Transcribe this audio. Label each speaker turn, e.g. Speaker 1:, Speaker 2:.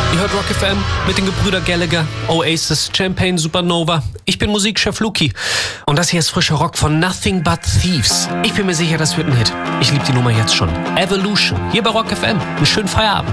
Speaker 1: Ihr hört Rock FM mit den Gebrüder Gallagher, Oasis, Champagne Supernova. Ich bin Musikchef Luki und das hier ist frischer Rock von Nothing But Thieves. Ich bin mir sicher, das wird ein Hit. Ich liebe die Nummer jetzt schon. Evolution, hier bei Rock FM. Einen schönen Feierabend.